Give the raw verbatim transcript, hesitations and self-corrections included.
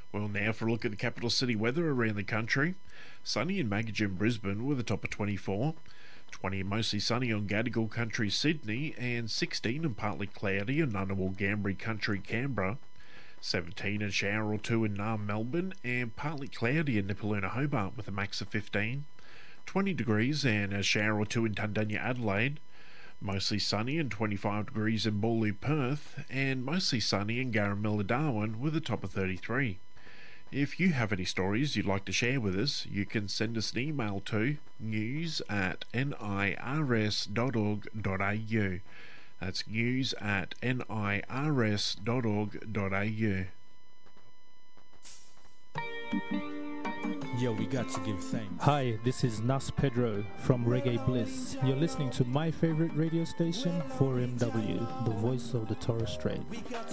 Well, now for a look at the capital city weather around the country. Sunny in Magogin, Brisbane with a top of twenty-four. twenty and mostly sunny on Gadigal Country, Sydney, and sixteen and partly cloudy on Ngunnawal Gambri Country, Canberra. seventeen and shower or two in Naarm, Melbourne, and partly cloudy in Nipaluna, Hobart with a max of fifteen. twenty degrees and a shower or two in Tundunya, Adelaide. Mostly sunny and twenty-five degrees in Bawley, Perth, and mostly sunny in Garamilla, Darwin with a top of thirty-three. If you have any stories you'd like to share with us, you can send us an email to news at nirs dot org dot au. That's news at nirs dot org dot au. Yo, we got to give thanks. Hi, this is Nas Pedro from Reggae Bliss. You're listening to my favorite radio station, four M W, the voice of the Torres Strait.